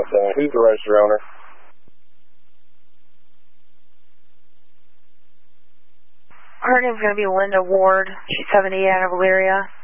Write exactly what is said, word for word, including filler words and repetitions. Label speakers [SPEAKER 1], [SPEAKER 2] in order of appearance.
[SPEAKER 1] Uh, who's the registered owner?
[SPEAKER 2] Her name's going to be Linda Ward. She's seventy out of Elyria.